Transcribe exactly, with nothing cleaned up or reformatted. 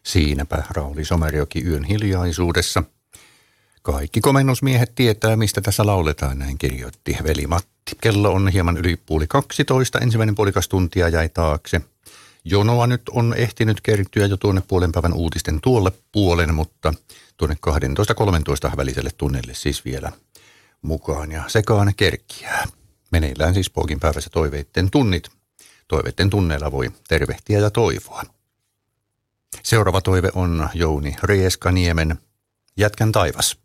Siinäpä Rauli Somerjoki yön hiljaisuudessa. Kaikki komennusmiehet tietää, mistä tässä lauletaan, näin kirjoitti veli Matti. Kello on hieman yli puoli kaksitoista, ensimmäinen puolikas tuntia jäi taakse. Jonoa nyt on ehtinyt kertyä jo tuonne puolen päivän uutisten tuolle puolen, mutta tuonne kaksitoista kolmetoista väliselle tunnille siis vielä mukaan ja sekaan kerkiää. Meneillään siis Pookin päivässä toiveitten tunnit. Toiveitten tunneilla voi tervehtiä ja toivoa. Seuraava toive on Jouni Rieskaniemen Jätkän taivas.